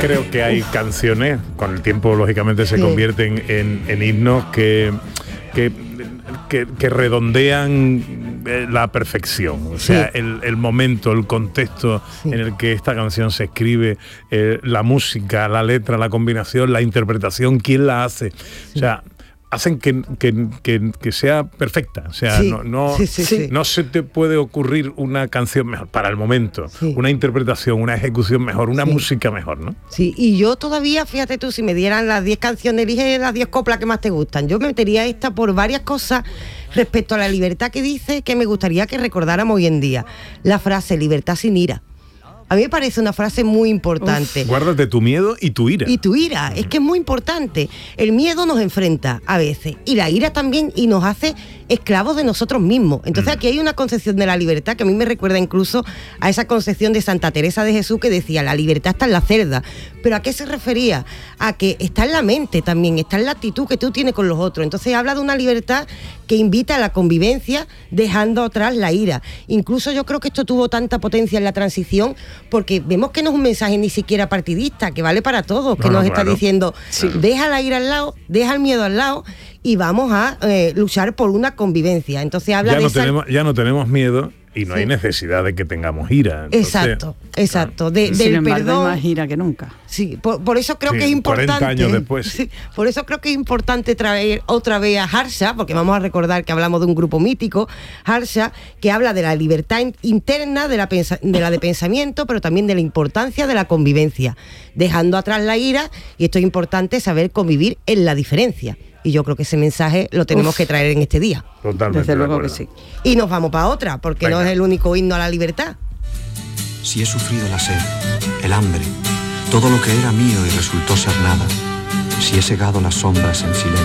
Creo que hay canciones, con el tiempo lógicamente se convierten en himnos que redondean la perfección, o sea, el momento, el contexto en el que esta canción se escribe, la música, la letra, la combinación, la interpretación, quién la hace, o sea, hacen que sea perfecta, o sea, no se te puede ocurrir una canción mejor para el momento, una interpretación, una ejecución mejor, una música mejor, ¿no? Sí, y yo todavía, fíjate tú, si me dieran las 10 canciones, elige las 10 coplas que más te gustan. Yo metería esta por varias cosas respecto a la libertad que dice, que me gustaría que recordáramos hoy en día. La frase libertad sin ira. A mí me parece una frase muy importante. Guárdate tu miedo y tu ira. Y tu ira, es que es muy importante. El miedo nos enfrenta a veces, y la ira también, y nos hace esclavos de nosotros mismos. Entonces aquí hay una concepción de la libertad que a mí me recuerda incluso a esa concepción de Santa Teresa de Jesús que decía, la libertad está en la celda. ¿Pero a qué se refería? A que está en la mente también, está en la actitud que tú tienes con los otros. Entonces habla de una libertad que invita a la convivencia, dejando atrás la ira. Incluso yo creo que esto tuvo tanta potencia en la transición, porque vemos que no es un mensaje ni siquiera partidista, que vale para todos, que nos está diciendo, deja la ira al lado, deja el miedo al lado, y vamos a luchar por una convivencia. Entonces habla ya no tenemos miedo y no hay necesidad de que tengamos ira. Entonces, exacto. Del perdón, hay más ira que nunca. Sí, por eso creo que es importante. 40 años después. Sí, por eso creo que es importante traer otra vez a Harsha, porque vamos a recordar que hablamos de un grupo mítico, Harsha, que habla de la libertad interna, de la de pensamiento, pero también de la importancia de la convivencia, dejando atrás la ira, y esto es importante, saber convivir en la diferencia. Y yo creo que ese mensaje lo tenemos que traer en este día. Totalmente. Desde luego que sí. Y nos vamos para otra, porque no es el único himno a la libertad. Si he sufrido la sed, el hambre, todo lo que era mío y resultó ser nada, si he segado las sombras en silencio,